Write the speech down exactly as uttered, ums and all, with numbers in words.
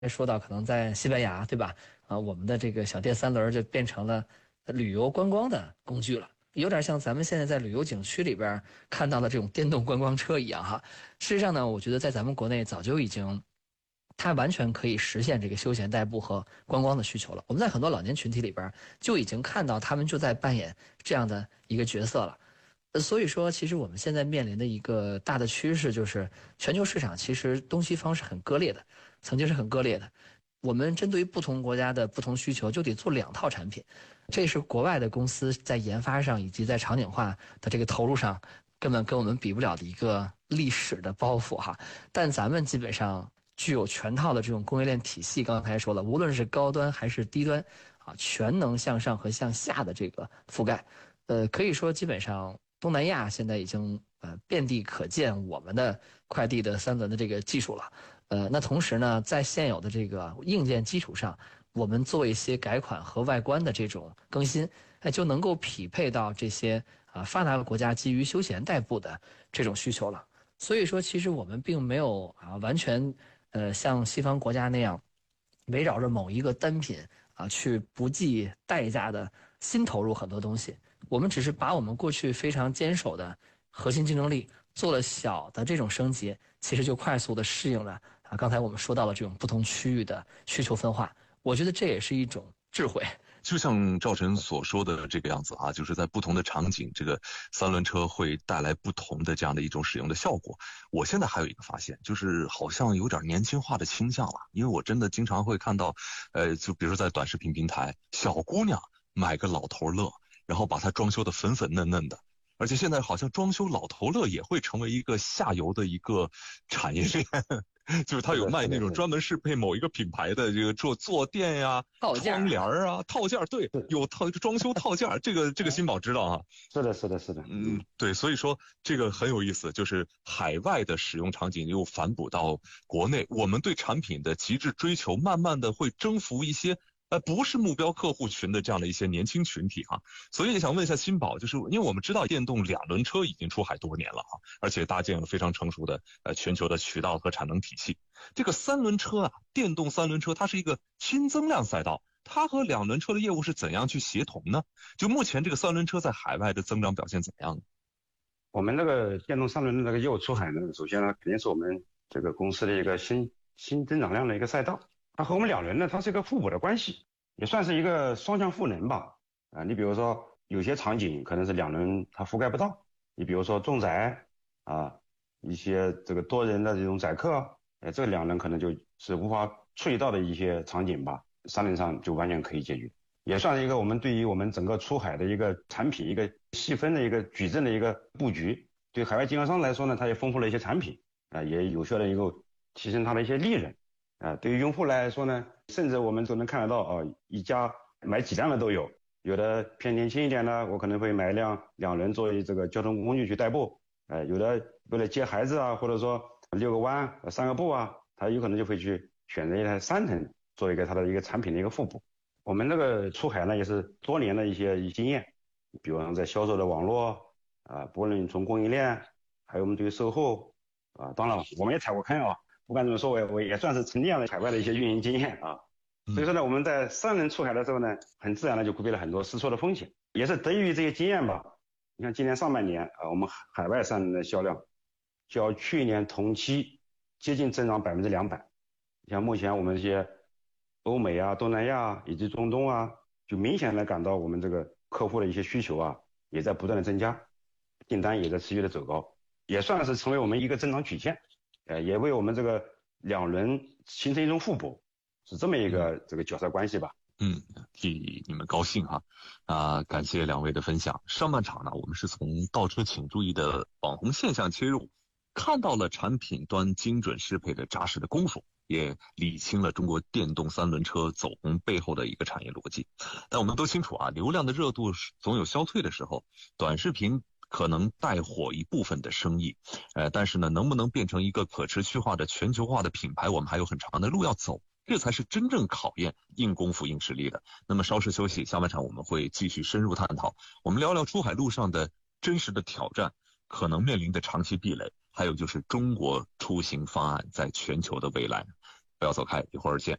说到可能在西班牙，对吧？啊，我们的这个小电三轮就变成了旅游观光的工具了，有点像咱们现在在旅游景区里边看到的这种电动观光车一样哈。事实上呢，我觉得在咱们国内早就已经，它完全可以实现这个休闲代步和观光的需求了。我们在很多老年群体里边就已经看到他们就在扮演这样的一个角色了。所以说，其实我们现在面临的一个大的趋势就是，全球市场其实东西方是很割裂的，曾经是很割裂的。我们针对于不同国家的不同需求，就得做两套产品，这是国外的公司在研发上以及在场景化的这个投入上，根本跟我们比不了的一个历史的包袱哈。但咱们基本上具有全套的这种供应链体系，刚才说了，无论是高端还是低端，啊，全能向上和向下的这个覆盖，呃，可以说基本上。东南亚现在已经呃遍地可见我们的快递的三轮的这个技术了，呃，那同时呢，在现有的这个硬件基础上，我们做一些改款和外观的这种更新，哎，就能够匹配到这些啊发达的国家基于休闲代步的这种需求了。所以说，其实我们并没有啊完全呃像西方国家那样围绕着某一个单品啊去不计代价的新投入很多东西。我们只是把我们过去非常坚守的核心竞争力做了小的这种升级，其实就快速的适应了啊。刚才我们说到了这种不同区域的需求分化，我觉得这也是一种智慧。 就像赵晨所说的这个样子啊，就是在不同的场景，这个三轮车会带来不同的这样的一种使用的效果。我现在还有一个发现，就是好像有点年轻化的倾向了，因为我真的经常会看到，呃，就比如说在短视频平台，小姑娘买个老头乐。然后把它装修的粉粉嫩嫩的，而且现在好像装修老头乐也会成为一个下游的一个产业链，就是他有卖那种专门适配某一个品牌的这个做坐垫呀、啊、窗帘啊、套件，对，有套装修套件，这个这个新宝知道啊。 是的，是的，是的， 嗯，对，所以说这个很有意思，就是海外的使用场景又反哺到国内，我们对产品的极致追求，慢慢的会征服一些。呃，不是目标客户群的这样的一些年轻群体哈、啊，所以也想问一下新宝，就是因为我们知道电动两轮车已经出海多年了哈、啊，而且搭建了非常成熟的呃全球的渠道和产能体系。这个三轮车啊，电动三轮车它是一个新增量赛道，它和两轮车的业务是怎样去协同呢？就目前这个三轮车在海外的增长表现怎样呢？ 我们这个电动三轮的这个业务出海呢，首先呢肯定是我们这个公司的一个新新增长量的一个赛道。它和我们两轮呢，它是一个互补的关系，也算是一个双向赋能吧。啊、呃，你比如说有些场景可能是两轮它覆盖不到，你比如说重载啊，一些这个多人的这种载客，呃，这两轮可能就是无法处理到的一些场景吧，三轮上就完全可以解决，也算是一个我们对于我们整个出海的一个产品一个细分的一个矩阵的一个布局。对海外经销商来说呢，它也丰富了一些产品啊、呃，也有效的一个提升它的一些利润。啊，对于用户来说呢，甚至我们都能看得到啊，一家买几辆的都有，有的偏年轻一点的，我可能会买一辆两轮作为这个交通工具去代步，呃，有的为了接孩子啊，或者说遛个弯、散个步啊，他有可能就会去选择一台三轮作为一个他的一个产品的一个互补。我们这个出海呢，也是多年的一些经验，比方在销售的网络啊，不论从供应链，还有我们对于售后啊，当然了，我们也踩过坑啊。不管怎么说，我我也算是沉淀了海外的一些运营经验啊，所以说呢，我们在三轮出海的时候呢，很自然的就规避了很多试错的风险，也是得益于这些经验吧。你看今年上半年啊，我们海外三轮的销量较去年同期接近增长百分之两百。像目前我们这些欧美啊、东南亚以及中东啊，就明显的感到我们这个客户的一些需求啊，也在不断的增加，订单也在持续的走高，也算是成为我们一个增长曲线。呃，也为我们这个两轮形成一种互补，是这么一个这个角色关系吧。 嗯，替你们高兴哈啊、呃！感谢两位的分享。上半场呢，我们是从倒车请注意的网红现象切入，看到了产品端精准适配的扎实的功夫，也理清了中国电动三轮车走红背后的一个产业逻辑。但我们都清楚啊，流量的热度总有消退的时候，短视频可能带火一部分的生意，呃，但是呢，能不能变成一个可持续化的全球化的品牌，我们还有很长的路要走，这才是真正考验硬功夫硬实力的。那么稍事休息，下半场我们会继续深入探讨，我们聊聊出海路上的真实的挑战，可能面临的长期壁垒，还有就是中国出行方案在全球的未来。 不要走开，一会儿见。